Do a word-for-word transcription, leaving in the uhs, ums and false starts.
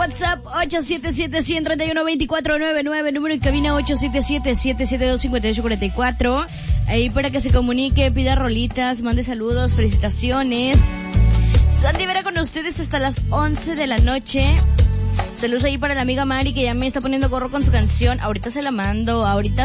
WhatsApp ocho siete siete, uno cero tres uno, dos cuatro nueve nueve, número en cabina ocho siete siete, siete siete dos, cinco ocho cuatro cuatro. Ahí para que se comunique, pida rolitas, mande saludos, felicitaciones. Sandy Vera con ustedes hasta las once de la noche. Saludos ahí para la amiga Mari que ya me está poniendo gorro con su canción. Ahorita se la mando, ahorita